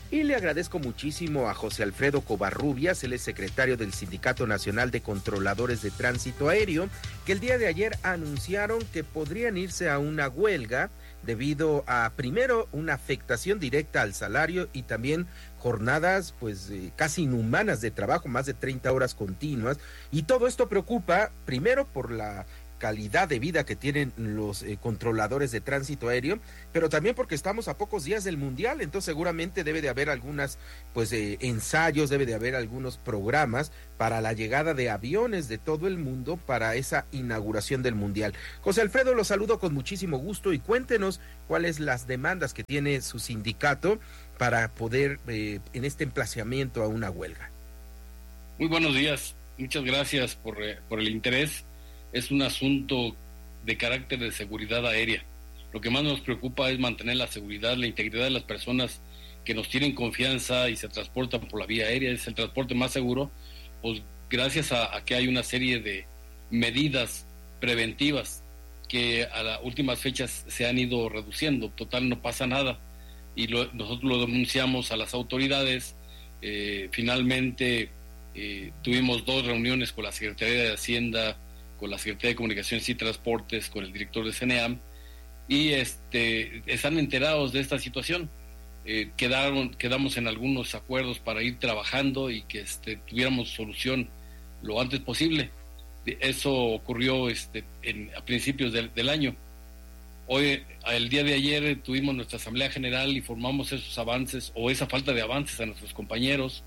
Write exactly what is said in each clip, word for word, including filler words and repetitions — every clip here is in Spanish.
Y le agradezco muchísimo a José Alfredo Covarrubias, él es secretario del Sindicato Nacional de Controladores de Tránsito Aéreo, que el día de ayer anunciaron que podrían irse a una huelga debido a, primero, una afectación directa al salario y también jornadas pues eh, casi inhumanas de trabajo, más de treinta horas continuas, y todo esto preocupa primero por la calidad de vida que tienen los eh, controladores de tránsito aéreo, pero también porque estamos a pocos días del Mundial, entonces seguramente debe de haber algunas pues eh, ensayos, debe de haber algunos programas para la llegada de aviones de todo el mundo para esa inauguración del Mundial. José Alfredo, lo saludo con muchísimo gusto y cuéntenos cuáles las demandas que tiene su sindicato para poder eh, en este emplazamiento a una huelga. Muy buenos días, muchas gracias por, eh, por el interés. Es un asunto de carácter de seguridad aérea. Lo que más nos preocupa es mantener la seguridad, la integridad de las personas que nos tienen confianza y se transportan por la vía aérea. Es el transporte más seguro, pues gracias a, a que hay una serie de medidas preventivas que a las últimas fechas se han ido reduciendo. Total, no pasa nada. Y lo, nosotros lo denunciamos a las autoridades. Eh, finalmente eh, tuvimos dos reuniones con la Secretaría de Hacienda, con la Secretaría de Comunicaciones y Transportes, con el director de CENEAM, y este, están enterados de esta situación. Eh, quedaron, quedamos en algunos acuerdos para ir trabajando y que este, tuviéramos solución lo antes posible. Eso ocurrió este, en, a principios del, del año. Hoy, el día de ayer, tuvimos nuestra Asamblea General y formamos esos avances, o esa falta de avances a nuestros compañeros.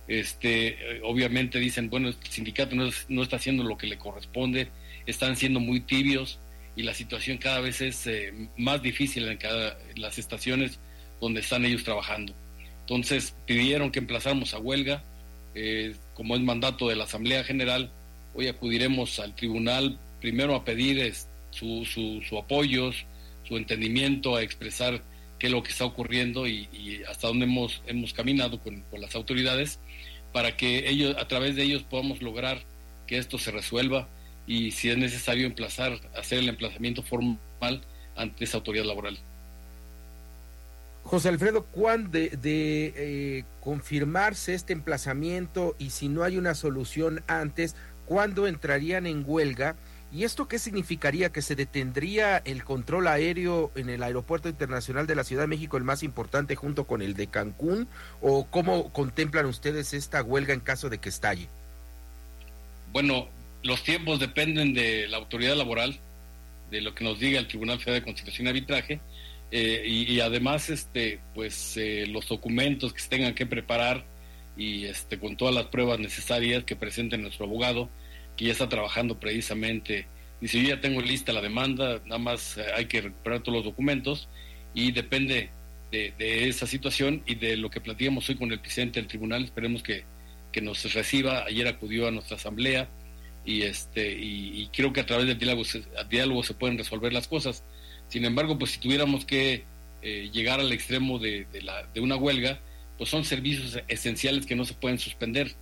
Este, obviamente dicen, bueno, el sindicato no, es, no está haciendo lo que le corresponde, están siendo muy tibios y la situación cada vez es eh, más difícil en cada en las estaciones donde están ellos trabajando. Entonces pidieron que emplazáramos a huelga, eh, como es mandato de la Asamblea General. Hoy acudiremos al tribunal primero a pedir es, su, su, su apoyo, su entendimiento, a expresar qué es lo que está ocurriendo y, y hasta dónde hemos, hemos caminado con, con las autoridades, para que ellos, a través de ellos podamos lograr que esto se resuelva y si es necesario emplazar, hacer el emplazamiento formal ante esa autoridad laboral. José Alfredo, ¿cuándo de, de eh, confirmarse este emplazamiento y si no hay una solución antes, cuándo entrarían en huelga? ¿Y esto qué significaría? ¿Que se detendría el control aéreo en el Aeropuerto Internacional de la Ciudad de México, el más importante, junto con el de Cancún? ¿O cómo contemplan ustedes esta huelga en caso de que estalle? Bueno, los tiempos dependen de la autoridad laboral, de lo que nos diga el Tribunal Federal de Conciliación y Arbitraje, eh, y, y además este, pues, eh, los documentos que se tengan que preparar y este, con todas las pruebas necesarias que presente nuestro abogado, que ya está trabajando precisamente. Dice, yo ya tengo lista la demanda, nada más hay que recuperar todos los documentos y depende de, de esa situación y de lo que platicamos hoy con el presidente del tribunal. Esperemos que, que nos reciba. Ayer acudió a nuestra asamblea y este y, y creo que a través del diálogo se, diálogo se pueden resolver las cosas. Sin embargo, pues si tuviéramos que eh, llegar al extremo de, de, la, de una huelga, pues son servicios esenciales que no se pueden suspender.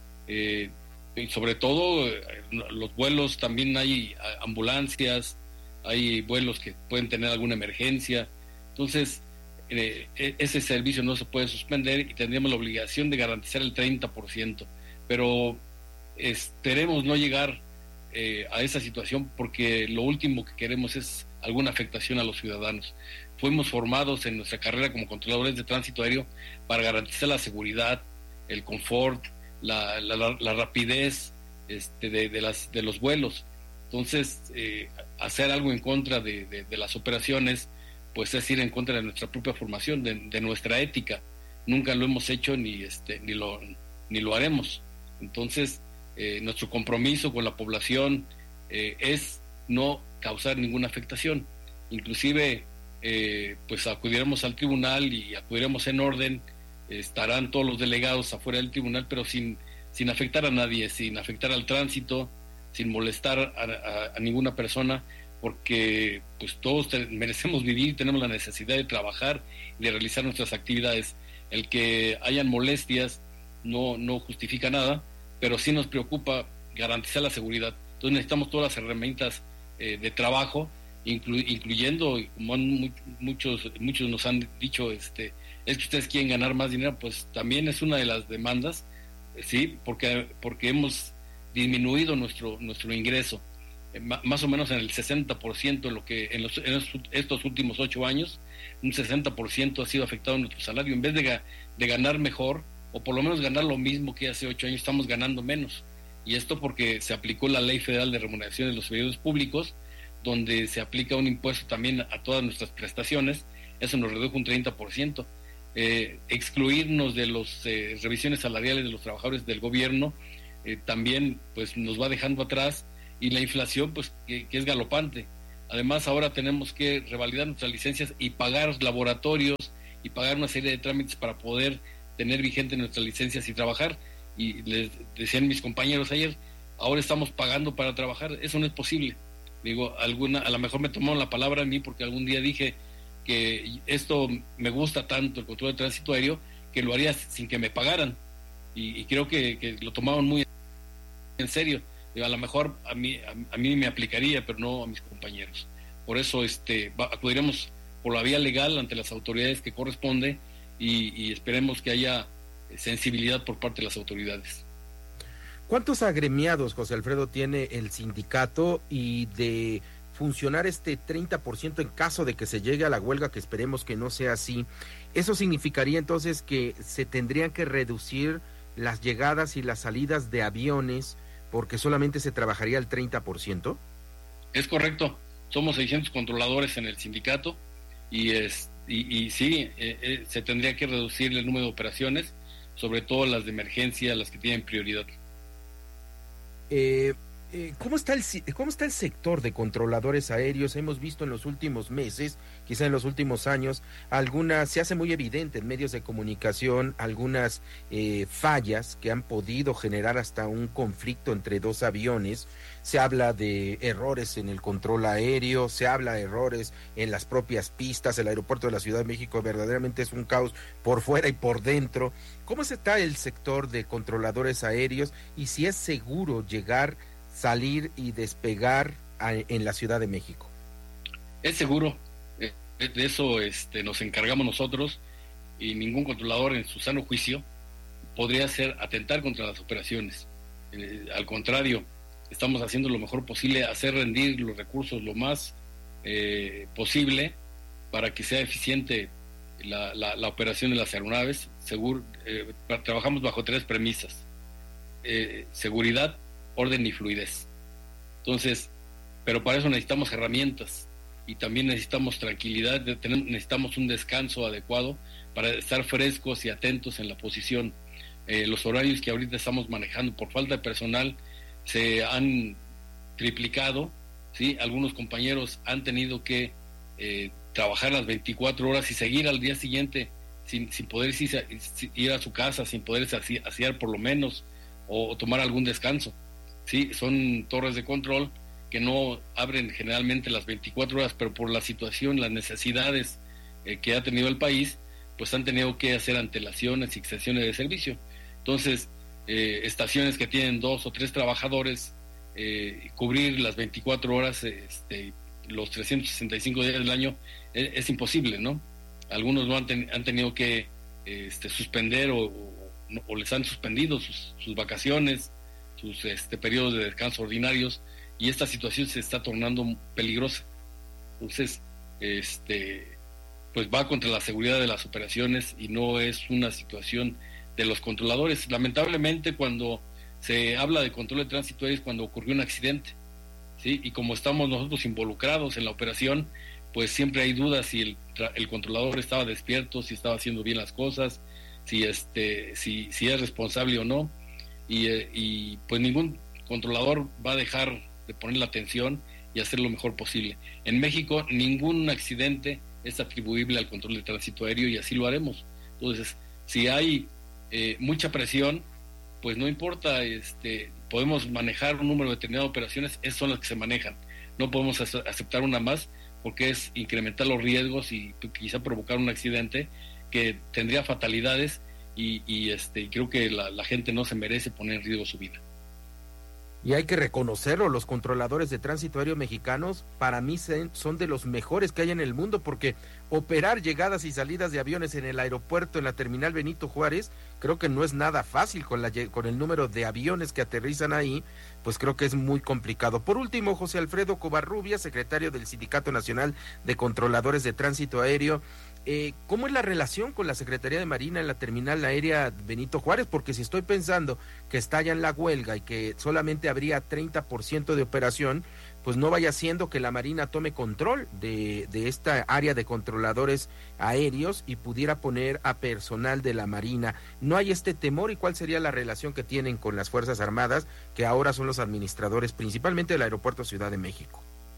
Eh, y sobre todo los vuelos, también hay ambulancias, hay vuelos que pueden tener alguna emergencia, entonces eh, ese servicio no se puede suspender y tendríamos la obligación de garantizar el treinta por ciento, pero esperemos no llegar eh, a esa situación, porque lo último que queremos es alguna afectación a los ciudadanos. Fuimos formados en nuestra carrera como controladores de tránsito aéreo para garantizar la seguridad, el confort, La, la, la rapidez este, de, de, las, de los vuelos. Entonces, eh, hacer algo en contra de, de, de las operaciones, pues es ir en contra de nuestra propia formación, de, de nuestra ética. Nunca lo hemos hecho ni, este, ni, lo, ni lo haremos. Entonces, eh, nuestro compromiso con la población eh, es no causar ninguna afectación. Inclusive, eh, pues acudiremos al tribunal y acudiremos en orden. Estarán todos los delegados afuera del tribunal, pero sin, sin afectar a nadie, sin afectar al tránsito, sin molestar a, a, a ninguna persona, porque pues todos te, merecemos vivir, tenemos la necesidad de trabajar y de realizar nuestras actividades. El que hayan molestias no, no justifica nada, pero sí nos preocupa garantizar la seguridad. Entonces necesitamos todas las herramientas eh, de trabajo inclu- incluyendo, como han, muchos muchos nos han dicho, este es que ustedes quieren ganar más dinero, pues también es una de las demandas, sí, porque porque hemos disminuido nuestro nuestro ingreso, eh, más o menos en el sesenta por ciento, en lo que en, los, en estos últimos ocho años, un sesenta por ciento ha sido afectado en nuestro salario. En vez de, de ganar mejor, o por lo menos ganar lo mismo que hace ocho años, estamos ganando menos. Y esto porque se aplicó la Ley Federal de Remuneración de los Servidores Públicos, donde se aplica un impuesto también a todas nuestras prestaciones. Eso nos redujo un treinta por ciento. Eh, excluirnos de las eh, revisiones salariales de los trabajadores del gobierno eh, también pues nos va dejando atrás, y la inflación pues que, que es galopante. Además ahora tenemos que revalidar nuestras licencias y pagar laboratorios y pagar una serie de trámites para poder tener vigente nuestras licencias y trabajar. Y les decían mis compañeros ayer, ahora estamos pagando para trabajar. Eso no es posible. Digo, alguna, a lo mejor me tomaron la palabra a mí porque algún día dije que esto me gusta tanto, el control de tránsito aéreo, que lo haría sin que me pagaran, y, y creo que, que lo tomaban muy en serio. Digo, a lo mejor a mí a, a mí me aplicaría, pero no a mis compañeros. Por eso este va, acudiremos por la vía legal ante las autoridades que corresponde, y, y esperemos que haya sensibilidad por parte de las autoridades. ¿Cuántos agremiados, José Alfredo, tiene el sindicato? Y de funcionar este treinta por ciento en caso de que se llegue a la huelga, que esperemos que no sea así, ¿eso significaría entonces que se tendrían que reducir las llegadas y las salidas de aviones porque solamente se trabajaría el treinta por ciento? Es correcto, somos seiscientos controladores en el sindicato, y, es, y, y sí, eh, eh, se tendría que reducir el número de operaciones, sobre todo las de emergencia, las que tienen prioridad. Eh, eh, ¿cómo está el cómo está el sector de controladores aéreos? Hemos visto en los últimos meses, quizá en los últimos años, algunas, se hace muy evidente en medios de comunicación, algunas eh, fallas que han podido generar hasta un conflicto entre dos aviones. Se habla de errores en el control aéreo, se habla de errores en las propias pistas. El aeropuerto de la Ciudad de México verdaderamente es un caos por fuera y por dentro. ¿Cómo está el sector de controladores aéreos y si es seguro llegar, salir y despegar a, en la Ciudad de México? Es seguro, eh, de eso este, nos encargamos nosotros, y ningún controlador en su sano juicio podría hacer atentar contra las operaciones. Eh, al contrario, estamos haciendo lo mejor posible, hacer rendir los recursos lo más eh, posible para que sea eficiente la, la, la operación de las aeronaves. Seguro, eh, trabajamos bajo tres premisas: eh, seguridad, orden y fluidez. Entonces, pero para eso necesitamos herramientas, y también necesitamos tranquilidad, de tener, necesitamos un descanso adecuado para estar frescos y atentos en la posición. Eh, los horarios que ahorita estamos manejando por falta de personal se han triplicado, ¿sí? Algunos compañeros han tenido que eh, trabajar las veinticuatro horas y seguir al día siguiente sin, sin poder ir, ir a su casa, sin poder asear por lo menos, o, o tomar algún descanso, ¿sí? Son torres de control que no abren generalmente las veinticuatro horas, pero por la situación, las necesidades eh, que ha tenido el país, pues han tenido que hacer antelaciones y extensiones de servicio. Entonces, eh, estaciones que tienen dos o tres trabajadores, eh, cubrir las veinticuatro horas, este, los trescientos sesenta y cinco días del año, es, es imposible, ¿no? Algunos no han, ten, han tenido que este, suspender o, o, o les han suspendido sus, sus vacaciones, sus este, periodos de descanso ordinarios, y esta situación se está tornando peligrosa. Entonces, este, pues va contra la seguridad de las operaciones, y no es una situación de los controladores. Lamentablemente, cuando se habla de control de tránsito es cuando ocurrió un accidente, ¿sí? Y como estamos nosotros involucrados en la operación, pues siempre hay dudas si el, el controlador estaba despierto, si estaba haciendo bien las cosas, si este si, si es responsable o no, y, y pues ningún controlador va a dejar de poner la atención y hacer lo mejor posible. En México ningún accidente es atribuible al control de tránsito aéreo, y así lo haremos. Entonces, si hay eh, mucha presión, pues no importa, este podemos manejar un número determinado de operaciones, esas son las que se manejan. No podemos aceptar una más, porque es incrementar los riesgos y quizá provocar un accidente que tendría fatalidades, y, y este creo que la, la gente no se merece poner en riesgo su vida. Y hay que reconocerlo, los controladores de tránsito aéreo mexicanos para mí son de los mejores que hay en el mundo, porque operar llegadas y salidas de aviones en el aeropuerto, en la terminal Benito Juárez, creo que no es nada fácil con, la, con el número de aviones que aterrizan ahí, pues creo que es muy complicado. Por último, José Alfredo Covarrubias, secretario del Sindicato Nacional de Controladores de Tránsito Aéreo, Eh, ¿cómo es la relación con la Secretaría de Marina en la terminal aérea Benito Juárez? Porque si estoy pensando que estallan la huelga y que solamente habría treinta por ciento de operación, pues no vaya siendo que la Marina tome control de, de esta área de controladores aéreos y pudiera poner a personal de la Marina. ¿No hay este temor? ¿Y cuál sería la relación que tienen con las Fuerzas Armadas, que ahora son los administradores principalmente del Aeropuerto Ciudad de México?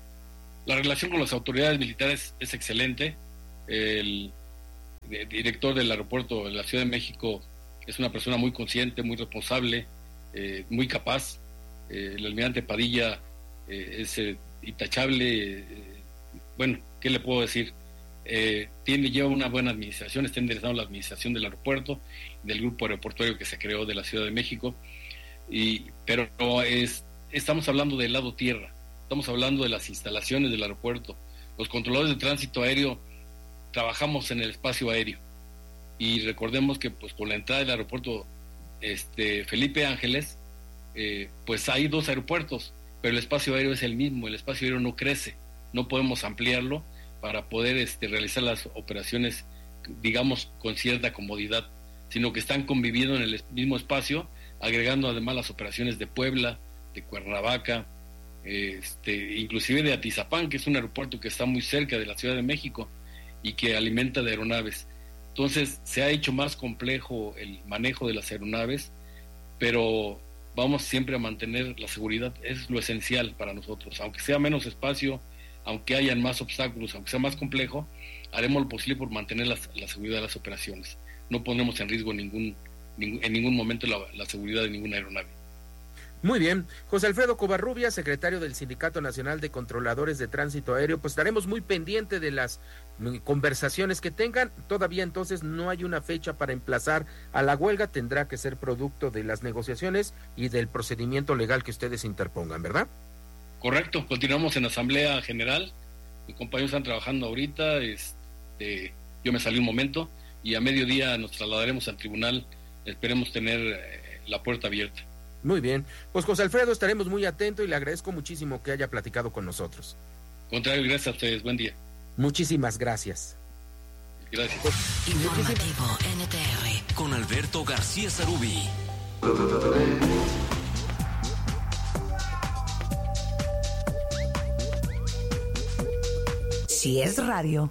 La relación con las autoridades militares es excelente. El director del aeropuerto de la Ciudad de México es una persona muy consciente, muy responsable, eh, muy capaz. Eh, el almirante Padilla eh, es eh, intachable. Eh, bueno, ¿qué le puedo decir? Eh, tiene, lleva una buena administración, está interesado en la administración del aeropuerto, del grupo aeroportuario que se creó de la Ciudad de México. Y, pero es, estamos hablando del lado tierra, estamos hablando de las instalaciones del aeropuerto. Los controladores de tránsito aéreo trabajamos en el espacio aéreo y recordemos que pues con la entrada del aeropuerto este Felipe Ángeles eh, pues hay dos aeropuertos, pero el espacio aéreo es el mismo, el espacio aéreo no crece, no podemos ampliarlo para poder este, realizar las operaciones, digamos, con cierta comodidad, sino que están conviviendo en el mismo espacio, agregando además las operaciones de Puebla, de Cuernavaca, este, inclusive de Atizapán, que es un aeropuerto que está muy cerca de la Ciudad de México y que alimenta de aeronaves. Entonces se ha hecho más complejo el manejo de las aeronaves, pero vamos siempre a mantener la seguridad, es lo esencial para nosotros. Aunque sea menos espacio, aunque hayan más obstáculos, aunque sea más complejo, haremos lo posible por mantener la, la seguridad de las operaciones. No ponemos en riesgo ningún, ningún en ningún momento la, la seguridad de ninguna aeronave. Muy bien, José Alfredo Covarrubias, secretario del Sindicato Nacional de Controladores de Tránsito Aéreo, pues estaremos muy pendientes de las conversaciones que tengan. Todavía entonces no hay una fecha para emplazar a la huelga, tendrá que ser producto de las negociaciones y del procedimiento legal que ustedes interpongan, ¿verdad? Correcto, continuamos en Asamblea General, mis compañeros están trabajando ahorita, este, yo me salí un momento y a mediodía nos trasladaremos al tribunal, esperemos tener eh, la puerta abierta. Muy bien, pues José Alfredo, estaremos muy atentos y le agradezco muchísimo que haya platicado con nosotros. Contrario, gracias a ustedes, buen día. Muchísimas gracias. Gracias. Informativo N T R con Alberto García Zarubi. Si es radio,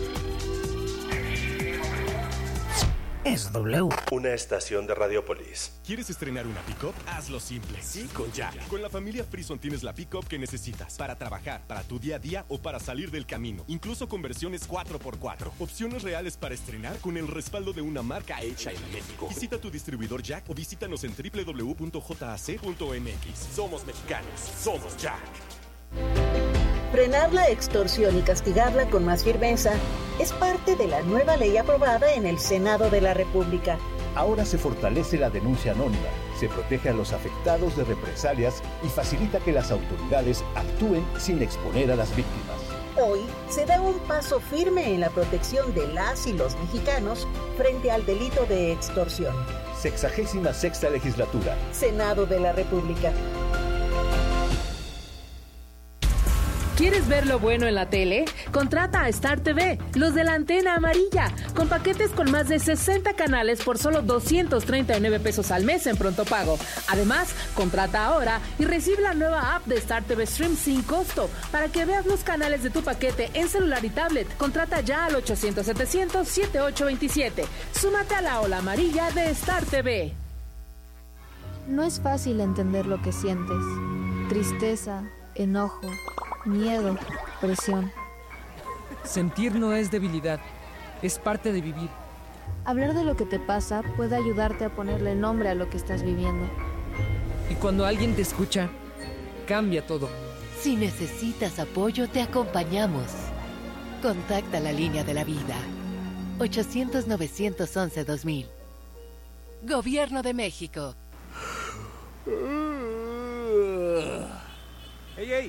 es W. Una estación de Radiopolis. ¿Quieres estrenar una pick-up? Hazlo simple. Sí, con Jack. Con la familia Frison tienes la pick-up que necesitas para trabajar, para tu día a día o para salir del camino. Incluso con versiones cuatro por cuatro. Opciones reales para estrenar con el respaldo de una marca hecha en México. Visita tu distribuidor Jack o visítanos en doble u doble u doble u punto jac punto m x. Somos mexicanos. Somos Jack. Frenar la extorsión y castigarla con más firmeza es parte de la nueva ley aprobada en el Senado de la República. Ahora se fortalece la denuncia anónima, se protege a los afectados de represalias y facilita que las autoridades actúen sin exponer a las víctimas. Hoy se da un paso firme en la protección de las y los mexicanos frente al delito de extorsión. Sexagésima sexta legislatura. Senado de la República. ¿Quieres ver lo bueno en la tele? Contrata a Star T V, los de la antena amarilla, con paquetes con más de sesenta canales por solo doscientos treinta y nueve pesos al mes en pronto pago. Además, contrata ahora y recibe la nueva app de Star T V Stream sin costo para que veas los canales de tu paquete en celular y tablet. Contrata ya al ochocientos setecientos setenta y ocho veintisiete. Súmate a la ola amarilla de Star T V. No es fácil entender lo que sientes. Tristeza, enojo, miedo, presión. Sentir no es debilidad, es parte de vivir. Hablar de lo que te pasa puede ayudarte a ponerle nombre a lo que estás viviendo. Y cuando alguien te escucha, cambia todo. Si necesitas apoyo, te acompañamos. Contacta la línea de la vida. ochocientos, novecientos once, dos mil. Gobierno de México. ¡Ey, ey!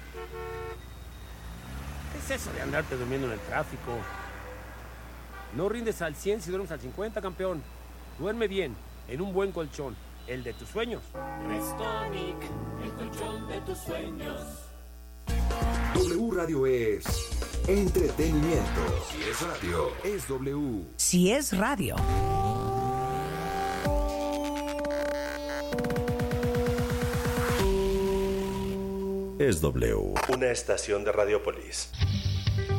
¿Qué es eso de andarte durmiendo en el tráfico? No rindes al cien si duermes al cincuenta, campeón. Duerme bien, en un buen colchón, el de tus sueños. Restonic, el colchón de tus sueños. W Radio es entretenimiento. Si es radio, es W. Si es radio. Es W. Una estación de Radiopolis.